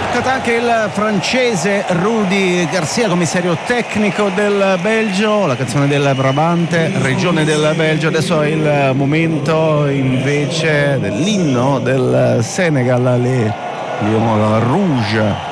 toccata anche il francese Rudy Garcia, commissario tecnico del Belgio, la canzone del Brabante, regione del Belgio. Adesso è il momento invece dell'inno del Senegal, le Lion Rouge.